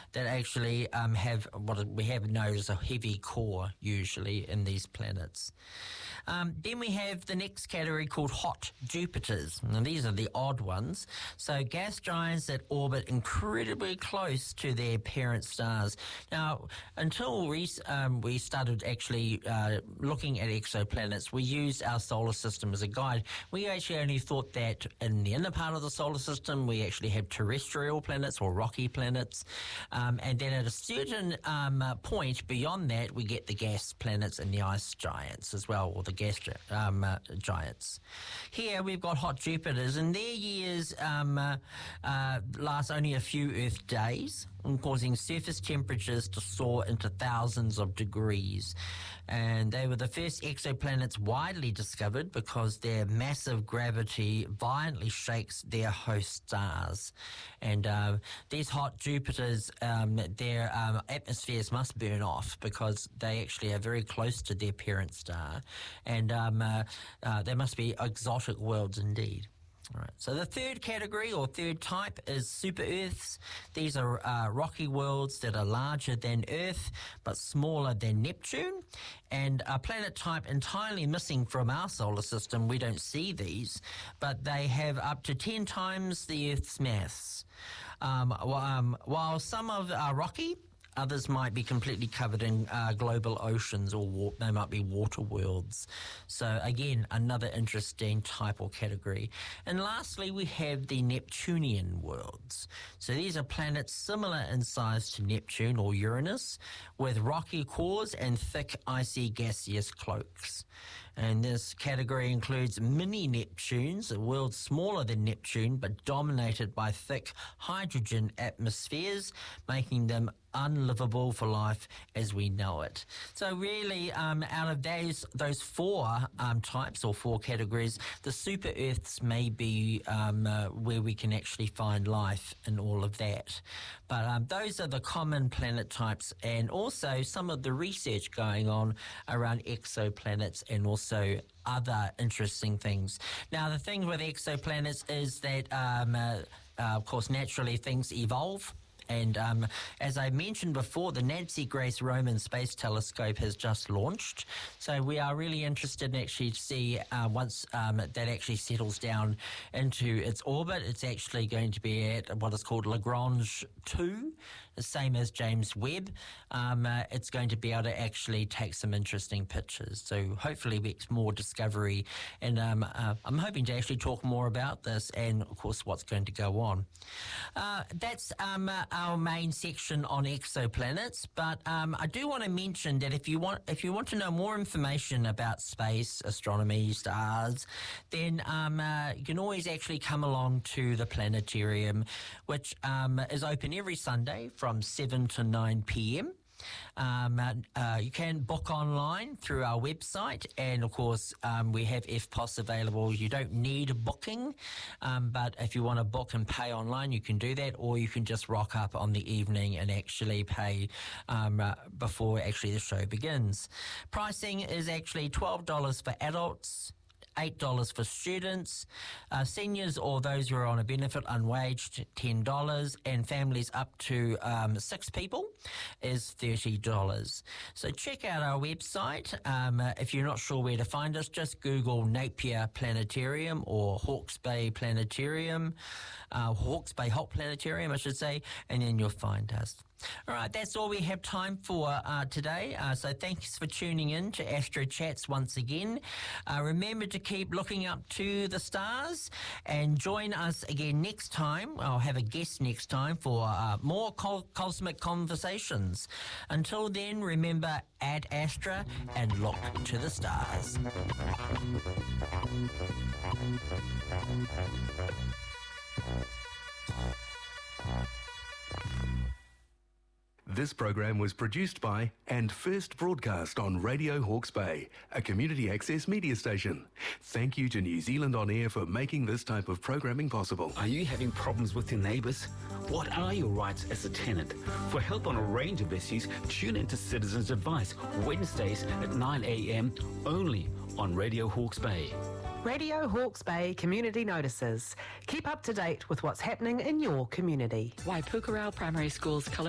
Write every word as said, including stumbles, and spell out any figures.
that actually um, have what we have known as a heavy core, usually, in these planets. Um, then we have the next category called hot Jupiters. And these are the odd ones. So gas giants that orbit incredibly close to their parent stars. Now, until we, um, we started actually uh, looking at exoplanets, we used our solar system as a guide. We actually only thought that in the inner part of the solar system, we actually have terrestrial planets or rocky planets. Um, and then at a certain um, uh, point beyond that, we get the gas planets and the ice giants as well, or the gas um, uh, giants. Here we've got hot Jupiters, and their years um, uh, uh, last only a few Earth days, causing surface temperatures to soar into thousands of degrees. And they were the first exoplanets widely discovered because their massive gravity violently shakes their host stars. And uh, these hot Jupiters, um, their um, atmospheres must burn off because they actually are very close to their parent star. And um, uh, uh, they must be exotic worlds indeed. All right. So the third category or third type is super Earths. These are uh, rocky worlds that are larger than Earth but smaller than Neptune, and a planet type entirely missing from our solar system. We don't see these, but they have up to ten times the Earth's mass. Um, um, while some of are rocky, others might be completely covered in uh, global oceans, or wa- they might be water worlds. So again, another interesting type or category. And lastly, we have the Neptunian worlds. So these are planets similar in size to Neptune or Uranus, with rocky cores and thick, icy, gaseous cloaks. And this category includes mini Neptunes, worlds smaller than Neptune but dominated by thick hydrogen atmospheres, making them unlivable for life as we know it. So really, um, out of those those four um, types or four categories, the super Earths may be um, uh, where we can actually find life in all of that. But um, those are the common planet types, and also some of the research going on around exoplanets and also other interesting things. Now, the thing with exoplanets is that, um, uh, uh, of course, naturally things evolve. And um, as I mentioned before, the Nancy Grace Roman Space Telescope has just launched. So we are really interested in actually to see uh, once um, that actually settles down into its orbit, it's actually going to be at what is called Lagrange two, the same as James Webb. Um, uh, it's going to be able to actually take some interesting pictures. So hopefully we get more discovery. And um, uh, I'm hoping to actually talk more about this and, of course, what's going to go on. Uh, that's um, uh, our main section on exoplanets, but um, I do want to mention that if you want if you want to know more information about space, astronomy, stars, then um, uh, you can always actually come along to the planetarium, which um, is open every Sunday from seven to nine p.m. Um, uh, you can book online through our website, and of course um, we have F P O S available. You don't need booking, um, but if you want to book and pay online, you can do that, or you can just rock up on the evening and actually pay um, uh, before actually the show begins. Pricing is actually twelve dollars for adults, eight dollars for students, uh, seniors or those who are on a benefit unwaged, ten dollars, and families up to um, six people is thirty dollars. So check out our website. Um, uh, if you're not sure where to find us, just Google Napier Planetarium or Hawke's Bay Planetarium, uh, Hawke's Bay Hot Planetarium, I should say, and then you'll find us. All right, that's all we have time for uh, today. Uh, so thanks for tuning in to Astro Chats once again. Uh, remember to keep looking up to the stars and join us again next time. I'll have a guest next time for uh, more co- cosmic conversations. Until then, remember, Ad Astra and look to the stars. This program was produced by and first broadcast on Radio Hawke's Bay, a community access media station. Thank you to New Zealand On Air for making this type of programming possible. Are you having problems with your neighbours? What are your rights as a tenant? For help on a range of issues, tune into Citizens Advice, Wednesdays at nine a.m. only on Radio Hawke's Bay. Radio Hawke's Bay Community Notices. Keep up to date with what's happening in your community. Waipukurau Primary School's colour